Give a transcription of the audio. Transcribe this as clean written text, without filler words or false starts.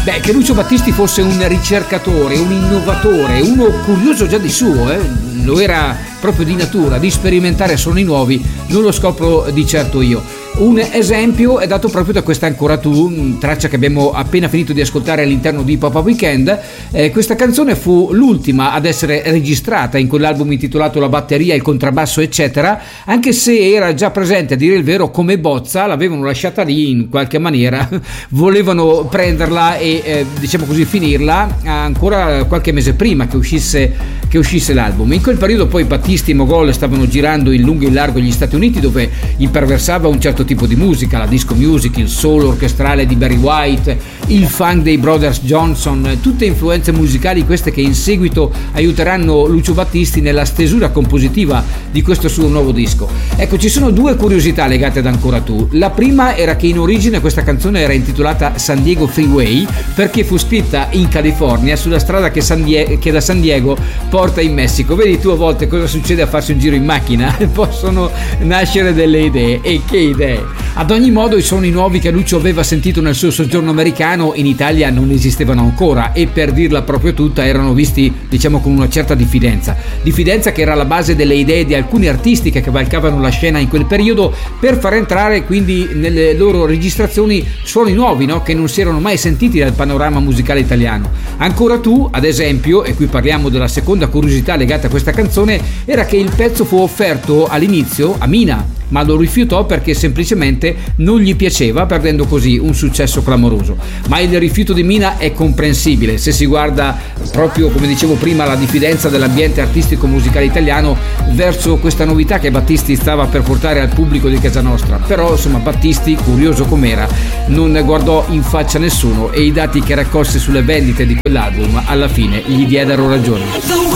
Che Lucio Battisti fosse un ricercatore, un innovatore, uno curioso già di suo, lo era proprio di natura, di sperimentare suoni nuovi, non lo scopro di certo io. Un esempio è dato proprio da questa Ancora tu, traccia che abbiamo appena finito di ascoltare all'interno di Pop Up Weekend. Questa canzone fu l'ultima ad essere registrata in quell'album intitolato La batteria, il contrabbasso eccetera, anche se era già presente, a dire il vero, come bozza, l'avevano lasciata lì in qualche maniera, volevano prenderla e diciamo così finirla ancora qualche mese prima che uscisse l'album. In quel periodo poi Battisti e Mogol stavano girando in lungo e in largo gli Stati Uniti, dove imperversava un certo tipo di musica, la disco music, il soul orchestrale di Barry White, il funk dei Brothers Johnson, tutte influenze musicali queste che in seguito aiuteranno Lucio Battisti nella stesura compositiva di questo suo nuovo disco. Ecco, ci sono due curiosità legate ad Ancora tu. La prima era che in origine questa canzone era intitolata San Diego Freeway perché fu scritta in California sulla strada che da San Diego porta in Messico. Vedi tu a volte cosa succede a farsi un giro in macchina? Possono nascere delle idee, e che idee! Ad ogni modo, i suoni nuovi che Lucio aveva sentito nel suo soggiorno americano in Italia non esistevano ancora, e per dirla proprio tutta erano visti, diciamo, con una certa diffidenza che era la base delle idee di alcuni artisti che cavalcavano la scena in quel periodo per far entrare quindi nelle loro registrazioni suoni nuovi, no? Che non si erano mai sentiti dal panorama musicale italiano. Ancora tu, ad esempio, e qui parliamo della seconda curiosità legata a questa canzone, era che il pezzo fu offerto all'inizio a Mina, ma lo rifiutò perché semplicemente non gli piaceva, perdendo così un successo clamoroso. Ma il rifiuto di Mina è comprensibile se si guarda proprio, come dicevo prima, la diffidenza dell'ambiente artistico musicale italiano verso questa novità che Battisti stava per portare al pubblico di casa nostra. Però insomma Battisti, curioso com'era, non guardò in faccia nessuno, e i dati che raccolse sulle vendite di quell'album alla fine gli diedero ragione.